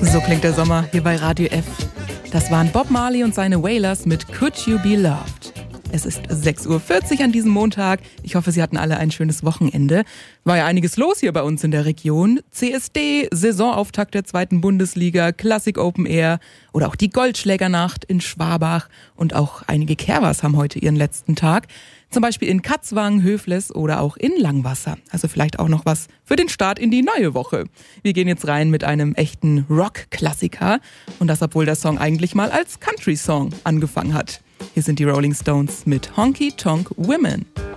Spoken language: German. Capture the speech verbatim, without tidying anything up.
So klingt der Sommer hier bei Radio F. Das waren Bob Marley und seine Wailers mit Could You Be Loved. Es ist sechs Uhr vierzig an diesem Montag. Ich hoffe, Sie hatten alle ein schönes Wochenende. War ja einiges los hier bei uns in der Region. C S D, Saisonauftakt der zweiten Bundesliga, Classic Open Air oder auch die Goldschlägernacht in Schwabach. Und auch einige Kerbers haben heute ihren letzten Tag. Zum Beispiel in Katzwang, Höfles oder auch in Langwasser. Also vielleicht auch noch was für den Start in die neue Woche. Wir gehen jetzt rein mit einem echten Rock-Klassiker. Und das, obwohl der Song eigentlich mal als Country-Song angefangen hat. Hier sind die Rolling Stones mit Honky Tonk Women.